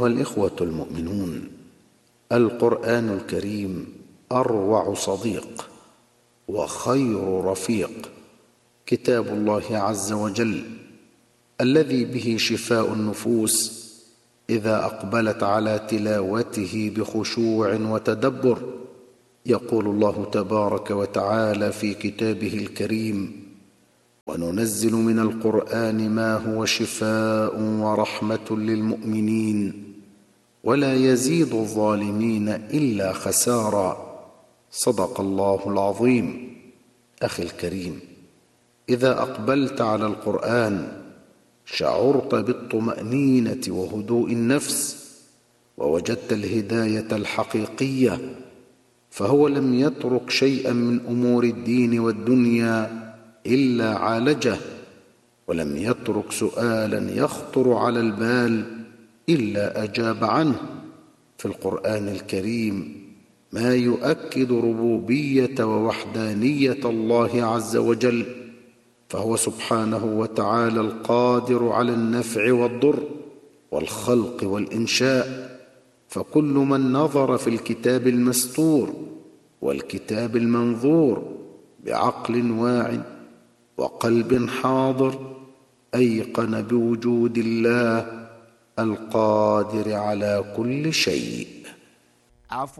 أيها الإخوة المؤمنون، القرآن الكريم أروع صديق وخير رفيق، كتاب الله عز وجل الذي به شفاء النفوس إذا أقبلت على تلاوته بخشوع وتدبر. يقول الله تبارك وتعالى في كتابه الكريم: وننزل من القرآن ما هو شفاء ورحمة للمؤمنين ولا يزيد الظالمين إلا خسارا. صدق الله العظيم. أخي الكريم، إذا أقبلت على القرآن شعرت بالطمأنينة وهدوء النفس، ووجدت الهداية الحقيقية، فهو لم يترك شيئا من أمور الدين والدنيا إلا عالجه، ولم يترك سؤالا يخطر على البال إلا أجاب عنه. في القرآن الكريم ما يؤكد ربوبية ووحدانية الله عز وجل، فهو سبحانه وتعالى القادر على النفع والضر والخلق والإنشاء. فكل من نظر في الكتاب المستور والكتاب المنظور بعقل واع وقلب حاضر أيقن بوجود الله القادر على كل شيء.